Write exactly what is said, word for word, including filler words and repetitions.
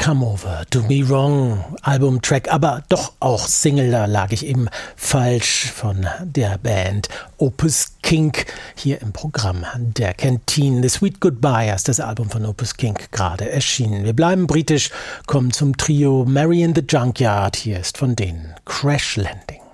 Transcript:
Come Over, Do Me Wrong, Albumtrack, aber doch auch Single, da lag ich eben falsch, von der Band Opus Kink, hier im Programm der Kantine. The Sweet Goodbye ist das Album von Opus Kink gerade erschienen. Wir bleiben britisch, kommen zum Trio Mary in the Junkyard, hier ist von denen Crash Landing.